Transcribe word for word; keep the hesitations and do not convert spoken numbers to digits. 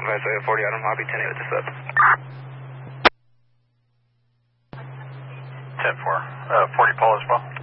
Isaiah forty Adam Hobby, ten eight with the sub. ten four. Uh, forty Paul as well.